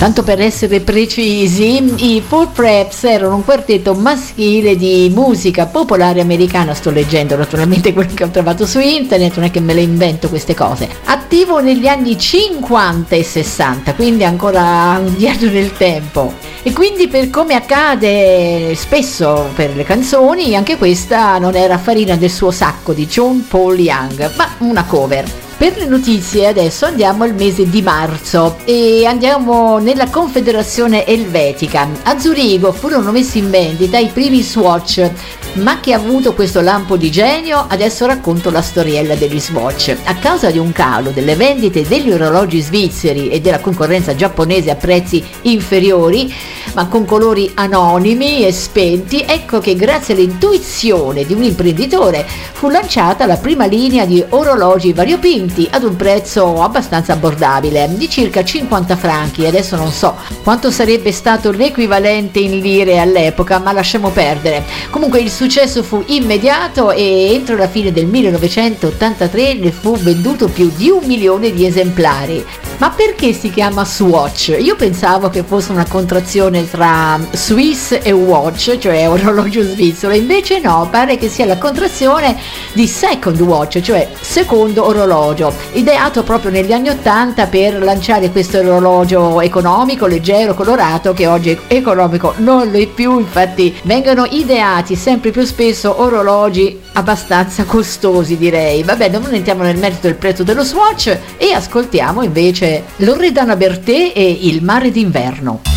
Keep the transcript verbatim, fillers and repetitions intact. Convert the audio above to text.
Tanto per essere precisi, i Four Preps erano un quartetto maschile di musica popolare americana, sto leggendo naturalmente quello che ho trovato su internet, non è che me le invento queste cose, attivo negli anni cinquanta e sessanta, quindi ancora indietro nel tempo. E quindi, per come accade spesso per le canzoni, anche questa non era farina del suo sacco di John Paul Young, ma una cover. Per le notizie adesso andiamo al mese di marzo e andiamo nella Confederazione Elvetica. A Zurigo furono messi in vendita i primi Swatch, ma chi ha avuto questo lampo di genio? Adesso racconto la storiella degli Swatch. A causa di un calo delle vendite degli orologi svizzeri e della concorrenza giapponese a prezzi inferiori, ma con colori anonimi e spenti, ecco che grazie all'intuizione di un imprenditore fu lanciata la prima linea di orologi variopinti ad un prezzo abbastanza abbordabile, di circa cinquanta franchi. Adesso non so quanto sarebbe stato l'equivalente in lire all'epoca, ma lasciamo perdere. Comunque il successo fu immediato e entro la fine del millenovecentottantatré ne fu venduto più di un milione di esemplari. Ma perché si chiama Swatch? Io pensavo che fosse una contrazione tra Swiss e Watch, cioè orologio svizzero, invece no, pare che sia la contrazione di Second Watch, cioè secondo orologio, ideato proprio negli anni ottanta per lanciare questo orologio economico, leggero, colorato, che oggi economico non lo è più. Infatti vengono ideati sempre più spesso orologi abbastanza costosi, direi. Vabbè, non entriamo nel merito del prezzo dello Swatch e ascoltiamo invece Loredana Bertè e Il mare d'inverno.